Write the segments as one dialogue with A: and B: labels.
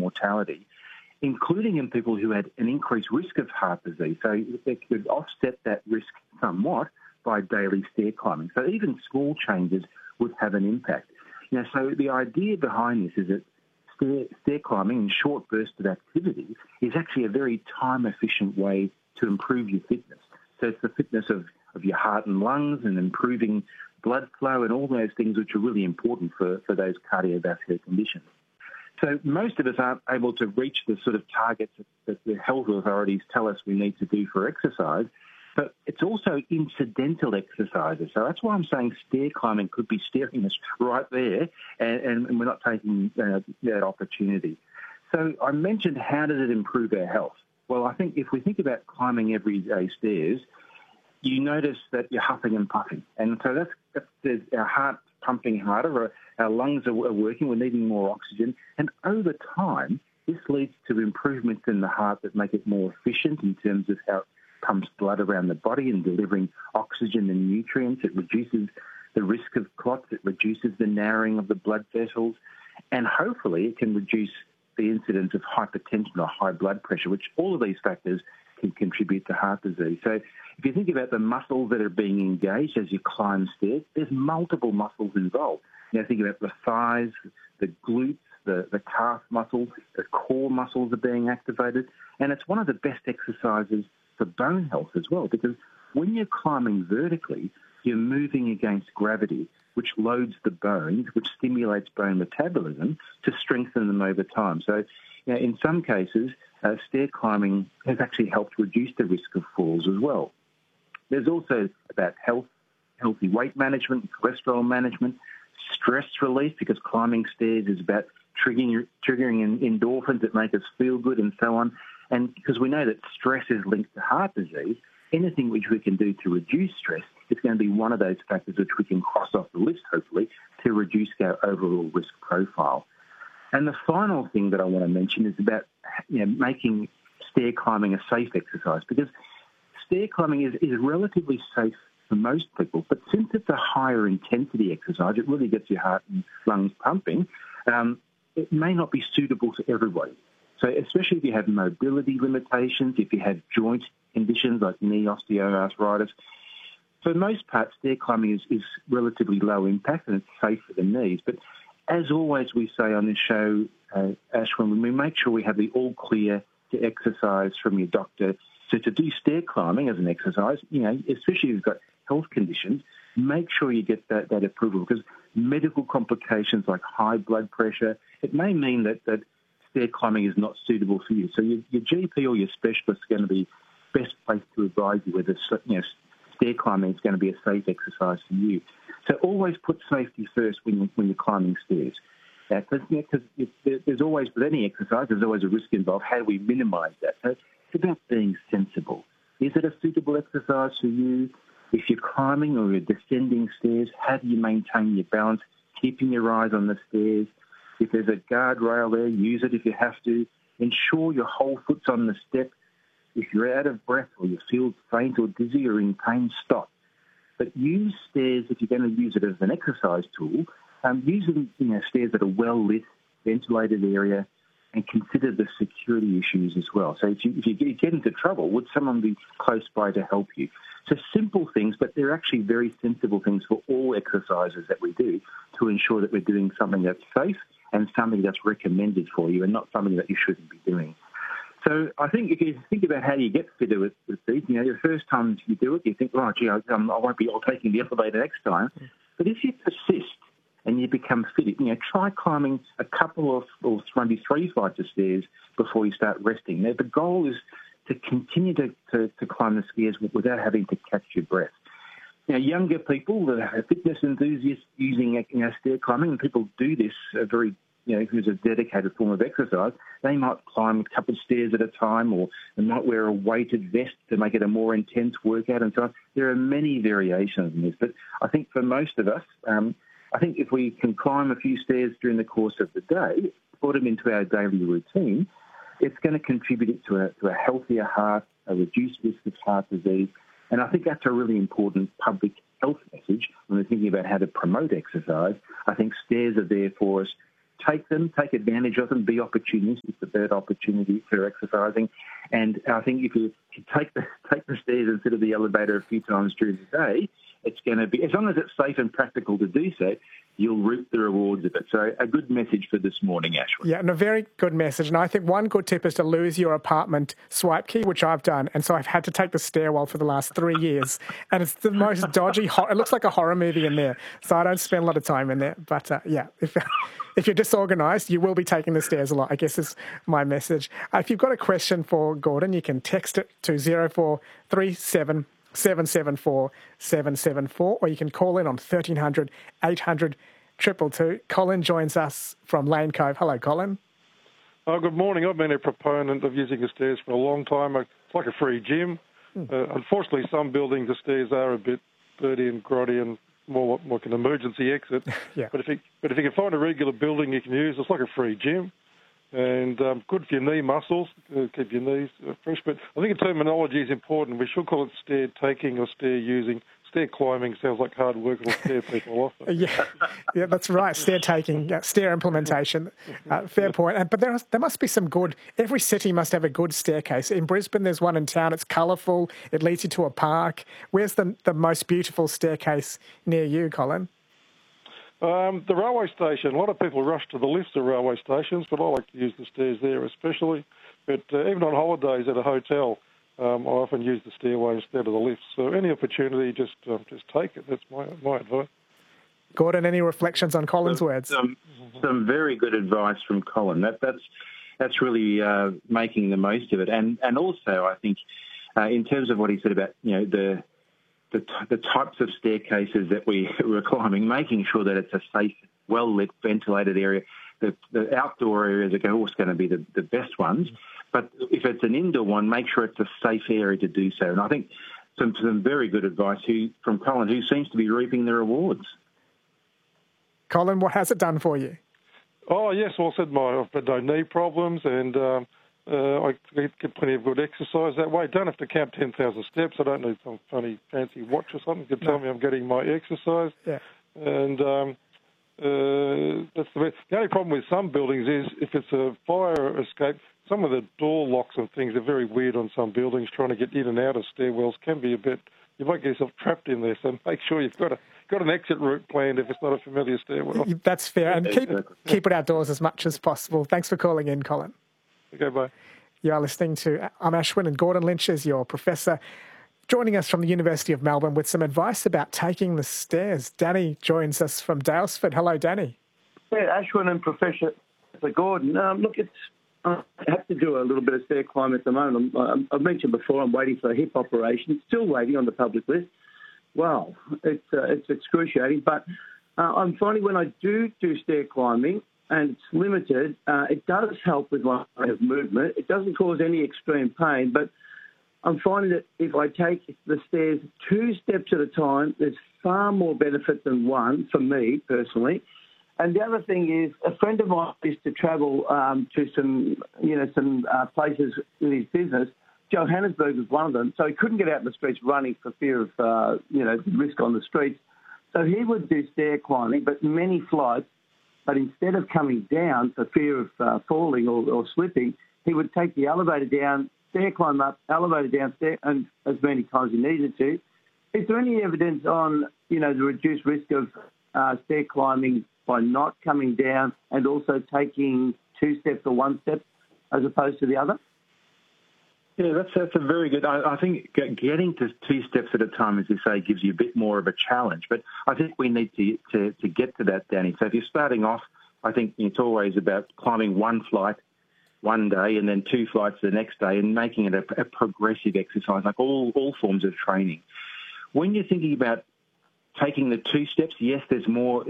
A: mortality, including in people who had an increased risk of heart disease. So they could offset that risk somewhat by daily stair climbing. So even small changes would have an impact. So the idea behind this is that stair climbing in short bursts of activity is actually a very time-efficient way to improve your fitness. So it's the fitness of your heart and lungs and improving blood flow and all those things which are really important for those cardiovascular conditions. So most of us aren't able to reach the sort of targets that the health authorities tell us we need to do for exercise, but it's also incidental exercises. So that's why I'm saying stair climbing could be steering us right there, and we're not taking that opportunity. So I mentioned, how does it improve our health? Well, I think if we think about climbing everyday stairs, you notice that you're huffing and puffing. And so that's our heart pumping harder, our lungs are working, we're needing more oxygen. And over time, this leads to improvements in the heart that make it more efficient in terms of how it pumps blood around the body and delivering oxygen and nutrients. It reduces the risk of clots, it reduces the narrowing of the blood vessels, and hopefully it can reduce the incidence of hypertension or high blood pressure, which all of these factors can contribute to heart disease. So if you think about the muscles that are being engaged as you climb stairs, there's multiple muscles involved. Think about the thighs, the glutes, the calf muscles, the core muscles are being activated. And it's one of the best exercises for bone health as well, because when you're climbing vertically, you're moving against gravity, which loads the bones, which stimulates bone metabolism to strengthen them over time. So in some cases, stair climbing has actually helped reduce the risk of falls as well. There's also about healthy weight management, cholesterol management, stress relief, because climbing stairs is about triggering endorphins that make us feel good and so on. And because we know that stress is linked to heart disease, anything which we can do to reduce stress is going to be one of those factors which we can cross off the list, hopefully, to reduce our overall risk profile. And the final thing that I want to mention is about making stair climbing a safe exercise, because stair climbing is relatively safe for most people, but since it's a higher intensity exercise, it really gets your heart and lungs pumping, it may not be suitable to everybody. So especially if you have mobility limitations, if you have joint conditions like knee osteoarthritis, for the most part, stair climbing is relatively low impact and it's safe for the knees. But as always we say on this show, Ashwin, we make sure we have the all clear to exercise from your doctor. So to do stair climbing as an exercise, especially if you've got health conditions, make sure you get that approval, because medical complications like high blood pressure, it may mean that stair climbing is not suitable for you. So your GP or your specialist is going to be best placed to advise you whether stair climbing is going to be a safe exercise for you. So always put safety first when you're climbing stairs. Because there's always, with any exercise, there's always a risk involved. How do we minimise that? So it's about being sensible. Is it a suitable exercise for you? If you're climbing or you're descending stairs, how do you maintain your balance, keeping your eyes on the stairs? If there's a guardrail there, use it if you have to. Ensure your whole foot's on the step. If you're out of breath or you feel faint or dizzy or in pain, stop. But use stairs, if you're going to use it as an exercise tool, use them, stairs that are well lit, ventilated area, and consider the security issues as well. So if you get into trouble, would someone be close by to help you? So simple things, but they're actually very sensible things for all exercises that we do to ensure that we're doing something that's safe and something that's recommended for you and not something that you shouldn't be doing. So I think if you think about how you get fitter with these, the first time you do it, you think, oh, gee, I won't be taking the elevator next time. But if you persist and you become fit, try climbing a couple or maybe 3 flights of stairs before you start resting. Now, the goal is to continue to climb the stairs without having to catch your breath. Younger people, the fitness enthusiasts using stair climbing, and people do this very who's a dedicated form of exercise, they might climb a couple of stairs at a time, or they might wear a weighted vest to make it a more intense workout and so on. There are many variations in this, but I think for most of us, I think if we can climb a few stairs during the course of the day, put them into our daily routine, it's going to contribute to a healthier heart, a reduced risk of heart disease, and I think that's a really important public health message when we're thinking about how to promote exercise. I think stairs are there for us take them, take advantage of them, be opportunistic about opportunity for exercising. And I think if you take the stairs instead of the elevator a few times during the day, it's going to be, as long as it's safe and practical to do so, you'll reap the rewards of it. So a good message for this morning, Ashwin.
B: Yeah, and a very good message. And I think one good tip is to lose your apartment swipe key, which I've done. And so I've had to take the stairwell for the last 3 years. And it's the most dodgy, it looks like a horror movie in there. So I don't spend a lot of time in there. But yeah, if you're disorganised, you will be taking the stairs a lot, I guess is my message. If you've got a question for Gordon, you can text it to 0437 774 774, or you can call in on 1300 800 222. Colin joins us from Lane Cove. Hello, Colin.
C: Oh, good morning. I've been a proponent of using the stairs for a long time. It's like a free gym. Unfortunately, some buildings, the stairs are a bit dirty and grotty and more like an emergency exit.
B: Yeah.
C: But if you can find a regular building you can use, it's like a free gym. And good for your knee muscles, keep your knees fresh. But I think the terminology is important. We should call it stair taking or stair using. Stair climbing sounds like hard work. It'll scare people off.
B: Yeah, that's right. Stair taking, stair implementation. Fair point. But there must be some good. Every city must have a good staircase. In Brisbane, there's one in town. It's colourful. It leads you to a park. Where's the most beautiful staircase near you, Colin?
C: The railway station. A lot of people rush to the lifts at railway stations, but I like to use the stairs there especially. But even on holidays at a hotel, I often use the stairway instead of the lifts. So any opportunity, just take it. That's my advice.
B: Gordon, any reflections on Colin's words?
A: Some very good advice from Colin. That's really making the most of it. And also, I think, in terms of what he said about the types of staircases that we're climbing, making sure that it's a safe, well-lit, ventilated area. The outdoor areas are always going to be the best ones. But if it's an indoor one, make sure it's a safe area to do so. And I think some very good advice from Colin, who seems to be reaping the rewards.
B: Colin, what has it done for you?
C: Oh, yes. Well, I said I've had no knee problems and I get plenty of good exercise that way. Don't have to count 10,000 steps. I don't need some funny fancy watch or something to tell me I'm getting my exercise.
B: Yeah.
C: And that's the best. The only problem with some buildings is if it's a fire escape, some of the door locks and things are very weird on some buildings. Trying to get in and out of stairwells can be a bit. You might get yourself trapped in there. So make sure you've got an exit route planned if it's not a familiar stairwell.
B: That's fair. And keep it outdoors as much as possible. Thanks for calling in, Colin.
C: Okay, bye.
B: You are listening to I'm Ashwin, and Gordon Lynch is your professor, joining us from the University of Melbourne with some advice about taking the stairs. Danny joins us from Daylesford. Hello, Danny.
D: Yeah, Ashwin and Professor Gordon. Look, I have to do a little bit of stair climbing at the moment. I've mentioned before I'm waiting for a hip operation, still waiting on the public list. Wow, it's excruciating. But I'm finding when I do stair climbing, and it's limited, it does help with my movement. It doesn't cause any extreme pain, but I'm finding that if I take the stairs 2 steps at a time, there's far more benefit than one for me personally. And the other thing is, a friend of mine used to travel to some places in his business. Johannesburg was one of them, so he couldn't get out in the streets running for fear of the risk on the streets. So he would do stair climbing, but many flights. But instead of coming down for fear of falling or slipping, he would take the elevator down, stair climb up, elevator down, stair, and as many times he needed to. Is there any evidence on, the reduced risk of stair climbing by not coming down and also taking 2 steps or 1 step as opposed to the other?
A: Yeah, that's a very good. I think getting to 2 steps at a time, as you say, gives you a bit more of a challenge. But I think we need to get to that, Danny. So if you're starting off, I think it's always about climbing 1 flight one day and then 2 flights the next day and making it a progressive exercise, like all forms of training. When you're thinking about taking the 2 steps, yes, there's more.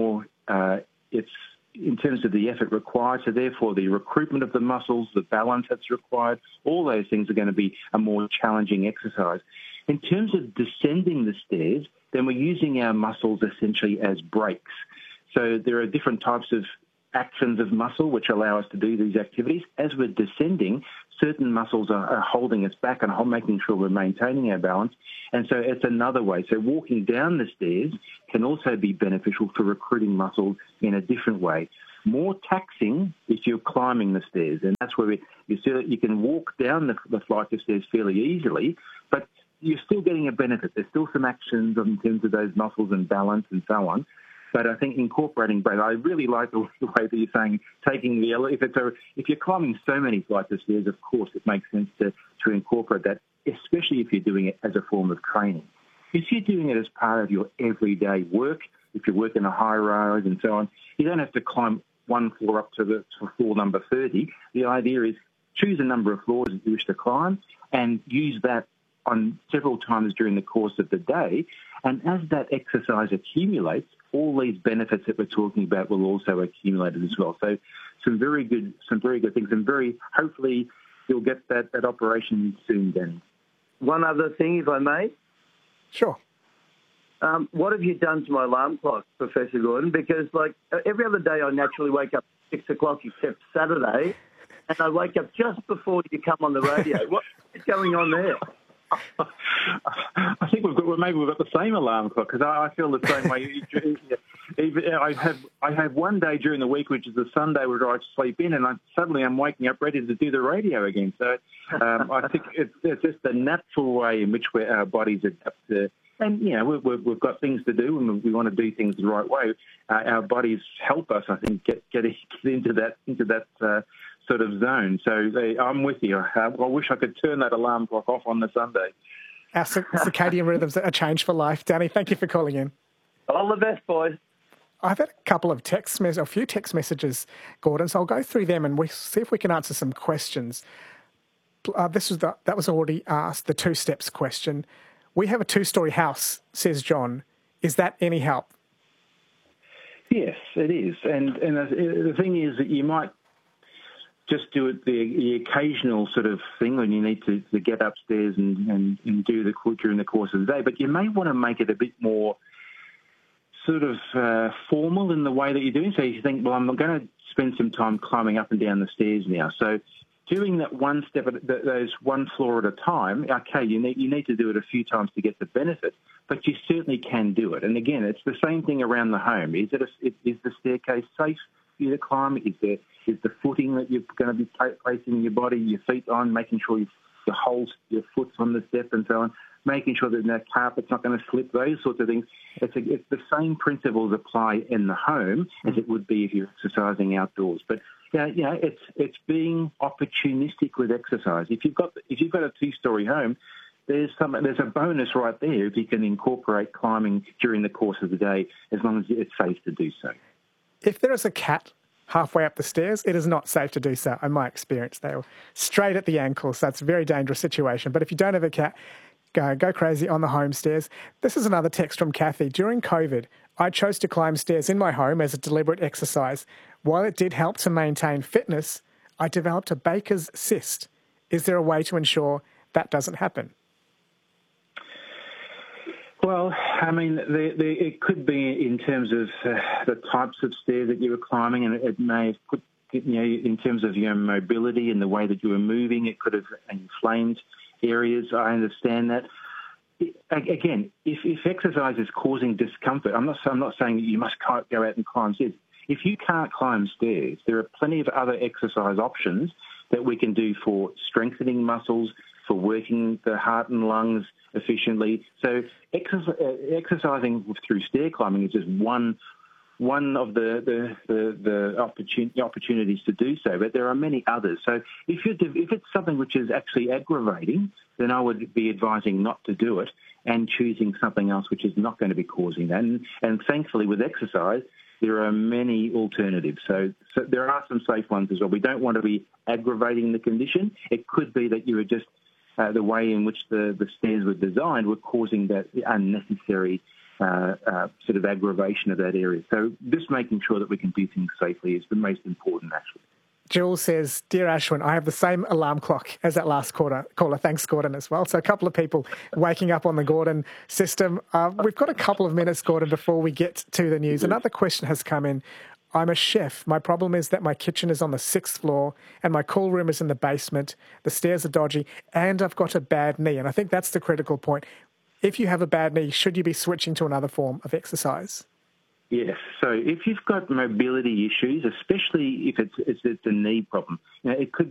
A: It's in terms of the effort required, so therefore the recruitment of the muscles, the balance that's required, all those things are going to be a more challenging exercise. In terms of descending the stairs, then we're using our muscles essentially as brakes. So there are different types of actions of muscle which allow us to do these activities. As we're descending, certain muscles are holding us back and making sure we're maintaining our balance. And so it's another way. So walking down the stairs can also be beneficial for recruiting muscles in a different way. more taxing if you're climbing the stairs. And that's where you see that you can walk down the flight of stairs fairly easily, but you're still getting a benefit. There's still some actions in terms of those muscles and balance and so on. But I think incorporating both, I really like the way that you're saying taking the if you're climbing so many flights of stairs, of course it makes sense to incorporate that, especially if you're doing it as a form of training. If you're doing it as part of your everyday work, if you're working a high rise and so on, you don't have to climb one floor up to floor number 30. The idea is choose a number of floors that you wish to climb and use that on several times during the course of the day. And as that exercise accumulates, all these benefits that we're talking about will also accumulate as well. So some very good things, and hopefully you'll get that operation soon, Danny.
D: One other thing, if I may.
B: Sure.
D: What have you done to my alarm clock, Professor Gordon? Because, every other day I naturally wake up at 6 o'clock except Saturday, and I wake up just before you come on the radio. What's going on there?
A: I think we've got the same alarm clock, because I feel the same way. I have one day during the week, which is the Sunday, where I sleep in, and suddenly I'm waking up ready to do the radio again. So I think it's just the natural way in which our bodies adapt to. And, we've got things to do, and we want to do things the right way. Our bodies help us, I think, get into that sort of zone. So I'm with you. I wish I could turn that alarm clock off on the Sunday.
B: Our circadian rhythms are changed for life. Danny, thank you for calling in.
D: All the best, boys.
B: I've had a few text messages, Gordon, so I'll go through them and we'll see if we can answer some questions. That was already asked, the 2 steps question. We have a 2-story house, says John. Is that any help?
A: Yes, it is. And the thing is that you might just do it the occasional sort of thing when you need to get upstairs and do during the course of the day. But you may want to make it a bit more sort of formal in the way that you're doing. So you think, well, I'm going to spend some time climbing up and down the stairs now. So doing that one step, those one floor at a time, okay, you need to do it a few times to get the benefit, but you certainly can do it. And again, it's the same thing around the home. Is the staircase safe for you to climb? Is the footing that you're going to be placing your body, your feet on, making sure your foot's on the step and so on, making sure that the carpet's not going to slip, those sorts of things. It's the same principles apply in the home as it would be if you're exercising outdoors. But it's being opportunistic with exercise. If you've got a 2-story home, there's a bonus right there if you can incorporate climbing during the course of the day, as long as it's safe to do so.
B: If there is a cat halfway up the stairs, it is not safe to do so, in my experience. They're straight at the ankles, so it's a very dangerous situation. But if you don't have a cat, go crazy on the home stairs. This is another text from Kathy. During COVID, I chose to climb stairs in my home as a deliberate exercise. While it did help to maintain fitness, I developed a Baker's cyst. Is there a way to ensure that doesn't happen?
A: Well, I mean, it could be in terms of the types of stairs that you were climbing, and it may have put, in terms of your mobility and the way that you were moving, it could have inflamed areas. I understand that. Again, if exercise is causing discomfort, I'm not saying that you must go out and climb stairs. If you can't climb stairs, there are plenty of other exercise options that we can do for strengthening muscles, for working the heart and lungs efficiently. So exercising through stair climbing is just one of the opportunities to do so, but there are many others. So if it's something which is actually aggravating, then I would be advising not to do it and choosing something else which is not going to be causing that. And thankfully with exercise, there are many alternatives. So there are some safe ones as well. We don't want to be aggravating the condition. It could be that you were just, the way in which the stairs were designed were causing that unnecessary sort of aggravation of that area. So just making sure that we can do things safely is the most important, actually.
B: Jules says, Dear Ashwin, I have the same alarm clock as that last caller. Thanks, Gordon, as well. So a couple of people waking up on the Gordon system. We've got a couple of minutes, Gordon, before we get to the news. Another question has come in. I'm a chef. My problem is that my kitchen is on the 6th floor and my cool room is in the basement. The stairs are dodgy and I've got a bad knee. And I think that's the critical point. If you have a bad knee, should you be switching to another form of exercise?
A: Yes. So if you've got mobility issues, especially if it's a knee problem, it could